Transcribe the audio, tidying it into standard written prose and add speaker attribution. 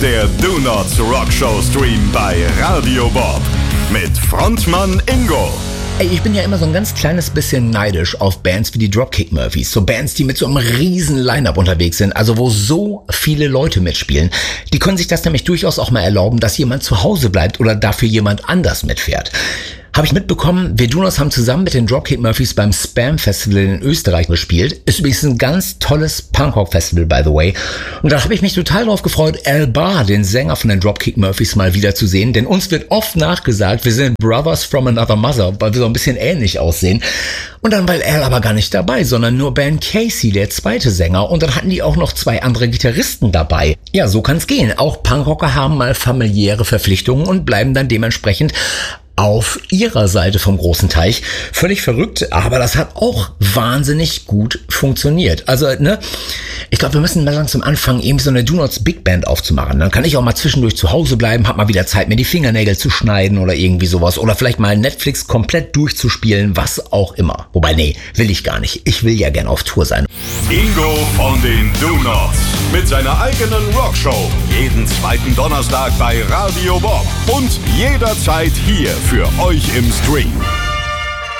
Speaker 1: der Do Nots Rock Show Stream bei Radio Bob mit Frontmann Ingo.
Speaker 2: Ey, ich bin ja immer so ein ganz kleines bisschen neidisch auf Bands wie die Dropkick Murphys. So Bands, die mit so einem riesen Line-Up unterwegs sind, also wo so viele Leute mitspielen. Die können sich das nämlich durchaus auch mal erlauben, dass jemand zu Hause bleibt oder dafür jemand anders mitfährt. Habe ich mitbekommen, wir Donuts haben zusammen mit den Dropkick Murphys beim Spam Festival in Österreich gespielt. Ist übrigens ein ganz tolles Punkrock-Festival, by the way. Und da habe ich mich total drauf gefreut, Al Barr, den Sänger von den Dropkick Murphys, mal wieder zu sehen. Denn uns wird oft nachgesagt, wir sind Brothers from Another Mother, weil wir so ein bisschen ähnlich aussehen. Und dann war Al aber gar nicht dabei, sondern nur Ben Casey, der zweite Sänger. Und dann hatten die auch noch 2 andere Gitarristen dabei. Ja, so kann's gehen. Auch Punkrocker haben mal familiäre Verpflichtungen und bleiben dann dementsprechend auf ihrer Seite vom großen Teich. Völlig verrückt, aber das hat auch wahnsinnig gut funktioniert. Also, ich glaube, wir müssen mal langsam anfangen, eben so eine Do Nots Big Band aufzumachen. Dann kann ich auch mal zwischendurch zu Hause bleiben, hab mal wieder Zeit, mir die Fingernägel zu schneiden oder irgendwie sowas. Oder vielleicht mal Netflix komplett durchzuspielen, was auch immer. Wobei, nee, will ich gar nicht. Ich will ja gern auf Tour sein.
Speaker 1: Ingo von den Do Nots mit seiner eigenen Rockshow. Jeden zweiten Donnerstag bei Radio Bob und jederzeit hier für euch im Stream.